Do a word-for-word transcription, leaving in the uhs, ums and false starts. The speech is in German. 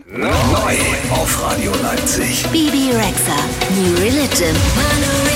Neu auf Radio Leipzig. Bebe Rexha, New Religion.